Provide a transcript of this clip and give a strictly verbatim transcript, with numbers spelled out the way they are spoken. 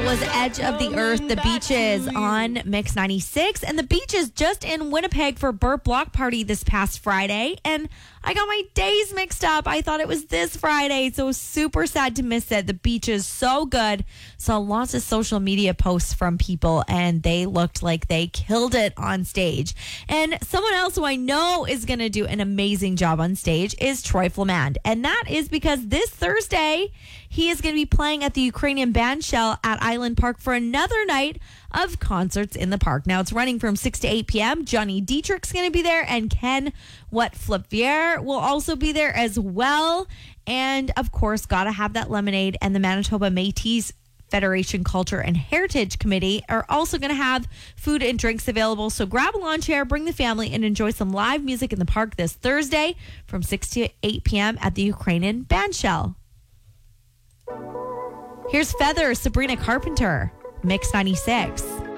was Edge of the Earth, The Beaches on Mix ninety-six. And The Beaches just in Winnipeg for Burt Block Party this past Friday. And I got my days mixed up. I thought it was this Friday, so super sad to miss it. The Beaches, so good. Saw lots of social media posts from people, and they looked like they killed it on stage. And someone else who I know is going to do an amazing job on stage is Troy Flamand. And that is because this Thursday, he is going to be playing at the Ukrainian Bandshell at Island Park for another night of concerts in the park. Now, it's running from six to eight p.m. Johnny Dietrich's going to be there, and Ken What Flipier will also be there as well. And, of course, got to have that lemonade. And the Manitoba Métis Federation Culture and Heritage Committee are also going to have food and drinks available. So grab a lawn chair, bring the family, and enjoy some live music in the park this Thursday from six to eight p.m. at the Ukrainian Bandshell. Here's Feather, Sabrina Carpenter, Mix ninety-six.